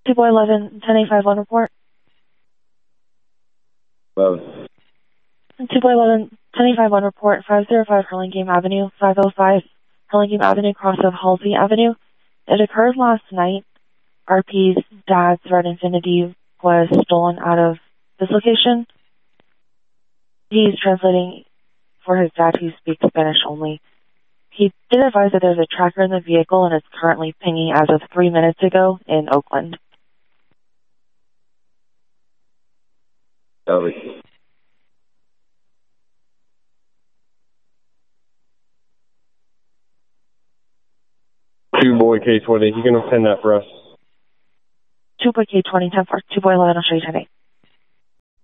2 boy 11, 10-851 report. 11. 2 boy 11, 10-851 report, 505 Hurlingham Avenue, 505 Hurlingham Avenue, cross of Halsey Avenue. It occurred last night. RP's dad's red Infiniti was stolen out of this location. He's translating for his dad, who speaks Spanish only. He did advise that there's a tracker in the vehicle and it's currently pinging as of 3 minutes ago in Oakland. Over. 2 boy K20, you can pin that for us. 2 boy K20, 10 for 2 boy 11, I'll show you 10-8.